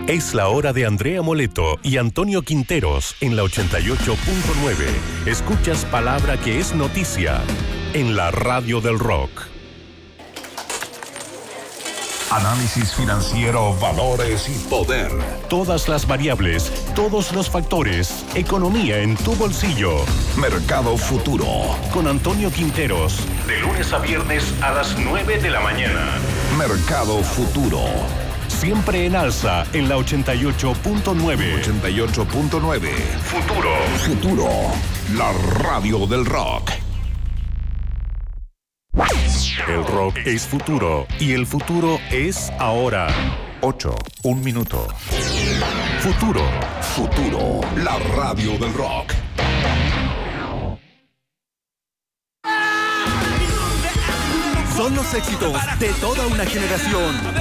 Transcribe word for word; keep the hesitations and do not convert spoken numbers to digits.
Es la hora de Andrea Moleto y Antonio Quinteros en la ochenta y ocho punto nueve. Escuchas palabra que es noticia en la radio del rock. Análisis financiero, valores y poder. Todas las variables, todos los factores. Economía en tu bolsillo. Mercado Futuro. Con Antonio Quinteros. De lunes a viernes a las nueve de la mañana. Mercado Futuro. Siempre en alza en la ochenta y ocho punto nueve. ochenta y ocho punto nueve. Futuro. Futuro. La radio del rock. El rock es futuro y el futuro es ahora. Ocho, un minuto. Futuro. Futuro. La radio del rock. Son los éxitos de toda una generación.